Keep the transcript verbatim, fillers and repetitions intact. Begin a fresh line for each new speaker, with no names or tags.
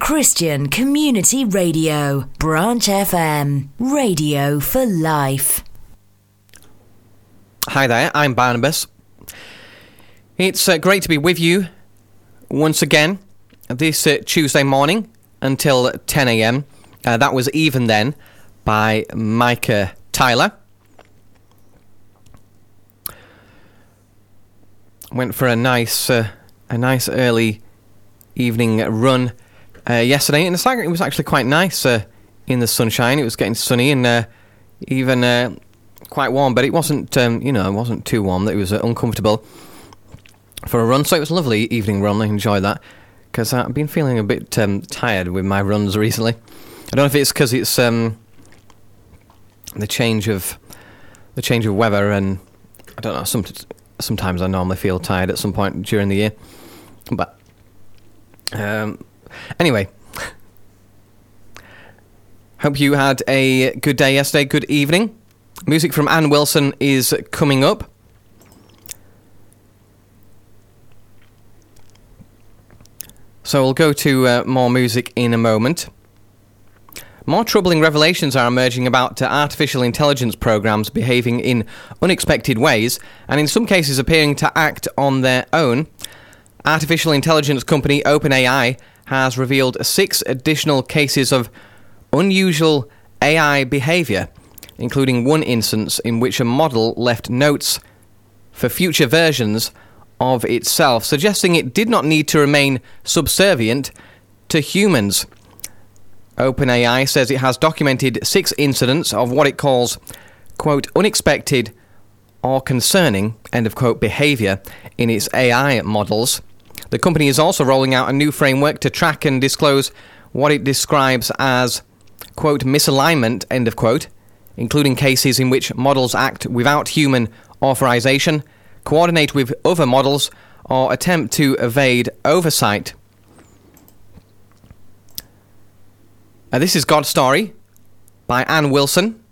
Christian Community Radio, Branch F M, radio for life.
Hi there, I'm Barnabas. It's uh, great to be with you once again this uh, Tuesday morning until ten a.m. Uh, that was Even Then by Micah Tyler. Went for a nice, uh, a nice early evening run uh, yesterday, and it's like, it was actually quite nice uh, in the sunshine. It was getting sunny and uh, even uh, quite warm, but it wasn't, um, you know, it wasn't too warm that it was uh, uncomfortable for a run. So it was a lovely evening run. I enjoyed that because I've been feeling a bit um, tired with my runs recently. I don't know if it's because it's um, the change of the change of weather, and I don't know. Some, sometimes I normally feel tired at some point during the year, but um, anyway. Hope you had a good day yesterday. Good evening. Music from Ann Wilson is coming up. So we'll go to uh, more music in a moment. More troubling revelations are emerging about uh, artificial intelligence programs behaving in unexpected ways, and in some cases appearing to act on their own. Artificial intelligence company OpenAI has revealed six additional cases of unusual A I behavior, including one instance in which a model left notes for future versions of itself, suggesting it did not need to remain subservient to humans. OpenAI says it has documented six incidents of what it calls, quote, unexpected or concerning, end of quote, behavior in its A I models. The company is also rolling out a new framework to track and disclose what it describes as, quote, misalignment, end of quote, including cases in which models act without human authorization, coordinate with other models, or attempt to evade oversight. Uh, this is God's Story by Ann Wilson.